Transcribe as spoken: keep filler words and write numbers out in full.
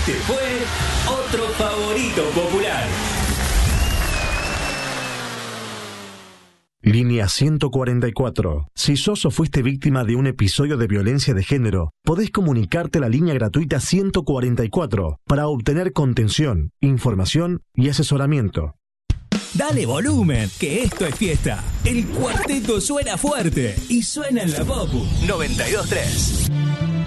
Este fue otro favorito popular. Línea ciento cuarenta y cuatro. Si sos o fuiste víctima de un episodio de violencia de género, podés comunicarte a la línea gratuita ciento cuarenta y cuatro para obtener contención, información y asesoramiento. Dale volumen, que esto es fiesta. El cuarteto suena fuerte y suena en la Popu noventa y dos punto tres.